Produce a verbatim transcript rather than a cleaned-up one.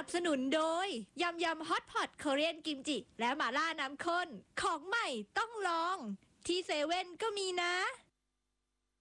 บสนุนโดยยำยำฮอตพอตเกาหลีกิมจิและหม่าล่าน้ำข้นของใหม่ต้องลองที่เซเว่นก็มีนะ